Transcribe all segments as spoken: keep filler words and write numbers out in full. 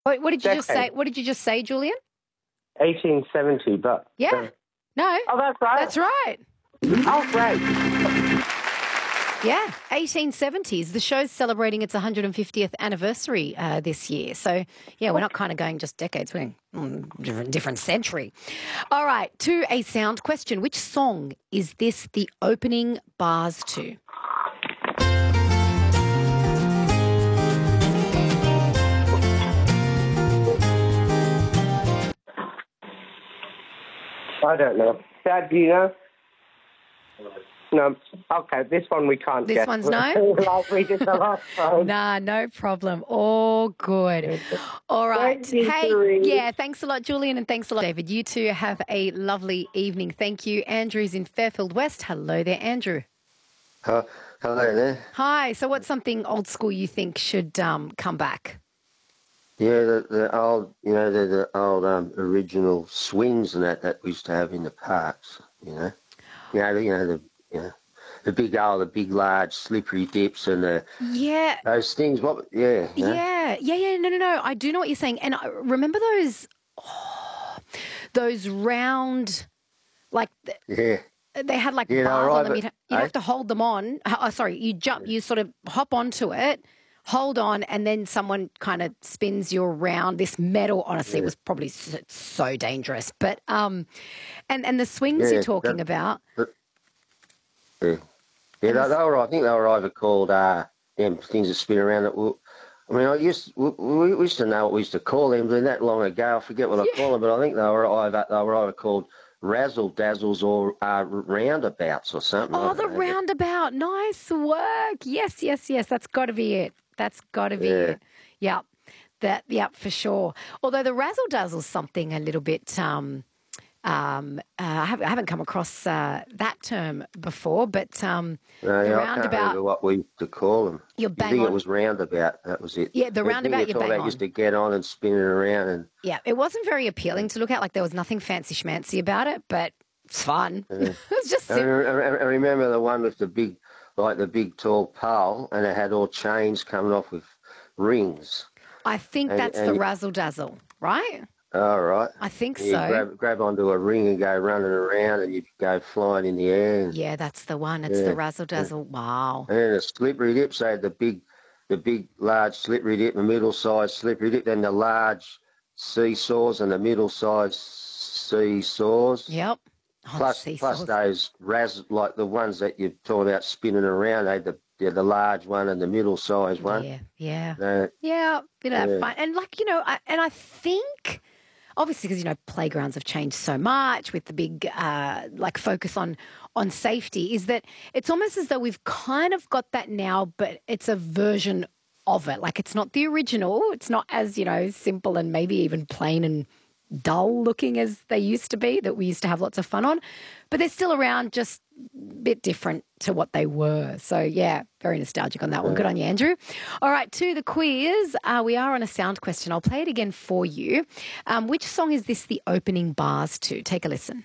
Wait, what did you just say? Decade. What did you just say, Julian? eighteen seventy, but... Yeah. uh, No. oh, that's right. That's right. Oh, great. Yeah, eighteen seventies. The show's celebrating its one hundred fiftieth anniversary uh, this year. So, yeah, we're not kind of going just decades. We're going mm, different, different century. All right, to a sound question. Which song is this the opening bars to? I don't know. Dad, do you know? No. Okay, this one we can't This get. one's no? Like we did the last time. Nah, no problem. All good. All right. Thank you, Hey, Doreen. yeah, thanks a lot, Julian, and thanks a lot, David. You two have a lovely evening. Thank you. Andrew's in Fairfield West. Hello there, Andrew. Uh, hello there. Hi. So what's something old school you think should um, come back? Yeah, the, the old, you know, the, the old um, original swings and that that we used to have in the parks. You know, you know, the, you know the, you know, the big old, the big large slippery dips and the Yeah. those things. What? Yeah. You know? Yeah. Yeah. Yeah. No, no, no. I do know what you're saying. And I remember those, oh, those round, like, Yeah. they had like Yeah, bars no, on right, them. You'd, but- you'd eh? have to hold them on. Oh, sorry. You jump, you sort of hop onto it, hold on, and then someone kind of spins you around. This metal, honestly, Yeah. was probably so, so dangerous. But, um, and, and the swings Yeah, you're talking that- about. Yeah. Yeah, And they, this- they were. I think they were either called uh, them things that spin around. That were, I mean, I used we, we used to know what we used to call them, but that long ago, I forget what I call them. But I think they were either they were either called razzle dazzles or uh, roundabouts or something. I Oh, don't the know, but- roundabout. Nice work. Yes, yes, yes. That's got to be it. That's got to be Yeah. it. Yep. That, yep, for sure. Although the razzle dazzle's something a little bit, um, um, uh, I, haven't, I haven't come across uh, that term before, but um, No, the yeah, I can't remember roundabout, what we used to call them. you're I bang think on. it was roundabout. That was it. Yeah, the I think roundabout, you're you're talking bang about on. used to get on and spin it around and. Yeah, it wasn't very appealing to look at. Like there was nothing fancy schmancy about it, but it's fun. it was just I, sim- re- I re- I remember the one with the big, like the big tall pole, and it had all chains coming off with rings. I think and- that's and the you- razzle dazzle, right? All right. I think You so. grab, grab onto a ring and go running around, and you go flying in the air. And, Yeah, that's the one. It's Yeah, the razzle dazzle. Wow. and then the slippery dips, they had the big, the big, large slippery dip, the middle-sized slippery dip, then the large seesaws and the middle-sized seesaws. Yep. Oh, Plus, the plus seesaws. those raz, like the ones that you're talking about spinning around. They had the, yeah, the large one and the middle-sized one. Yeah, yeah. Uh, Yeah, you know, Yeah. fun. And like, you know, I, and I think obviously because, you know, playgrounds have changed so much with the big uh, like focus on on safety, is that it's almost as though we've kind of got that now, but it's a version of it. Like it's not the original. It's not as, you know, simple and maybe even plain and dull looking as they used to be, that we used to have lots of fun on, but they're still around, just a bit different to what they were. So yeah, very nostalgic on that one. Good on you, Andrew. All right, to the quiz. Uh, we are on a sound question. I'll play it again for you. Um, which song is this the opening bars to? Take a listen.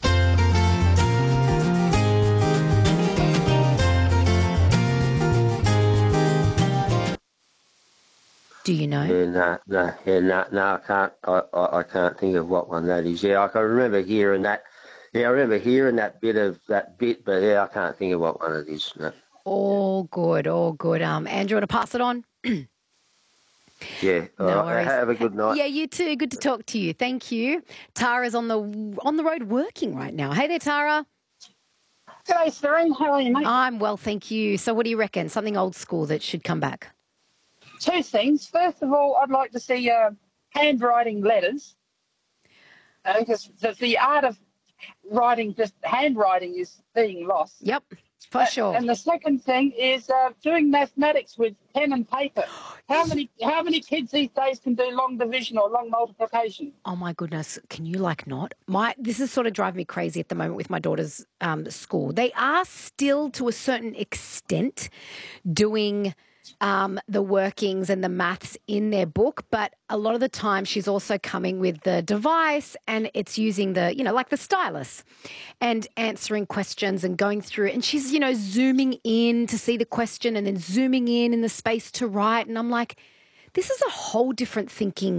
Do you know? Yeah, no, no, yeah, no, no, I can't, I, I, I can't think of what one that is. Yeah, I can remember hearing that. Yeah, I remember hearing that bit of that bit, but yeah, I can't think of what one it is. No. All good, all good. Um, Andrew, want to pass it on? Yeah, all No right. worries. Have a good night. Yeah, you too. Good to talk to you. Thank you. Tara's on the on the road working right now. Hey there, Tara. G'day, Serene. How are you, mate? I'm well, thank you. So what do you reckon? Something old school that should come back? Two things. First of all, I'd like to see uh, handwriting letters. Uh, because the, the art of writing, just handwriting, is being lost. Yep, for Uh, sure. And the second thing is uh, doing mathematics with pen and paper. How many how many kids these days can do long division or long multiplication? Oh my goodness, can you like not? My this is sort of driving me crazy at the moment with my daughter's um, school. They are still, to a certain extent, doing um, the workings and the maths in their book, but a lot of the time she's also coming with the device and it's using the, you know, like the stylus and answering questions and going through it. And she's, you know, zooming in to see the question and then zooming in in the space to write. And I'm like, this is a whole different thinking